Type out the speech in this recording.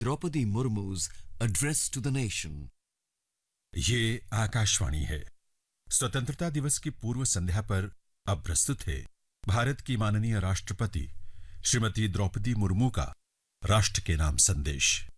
Draupadi Murmu's address to the nation. ये आकाशवाणी है। स्वतंत्रता दिवस की पूर्व संध्या पर अब प्रस्तुत है भारत की माननीय राष्ट्रपति श्रीमती द्रौपदी मुर्मू का राष्ट्र के नाम संदेश।